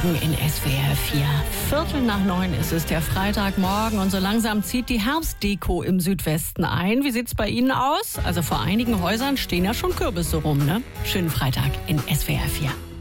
Morgen in SWR 4. 8:45 ist es, der Freitagmorgen, und so langsam zieht die Herbstdeko im Südwesten ein. Wie sieht's bei Ihnen aus? Also vor einigen Häusern stehen ja schon Kürbisse rum, ne? Schönen Freitag in SWR 4.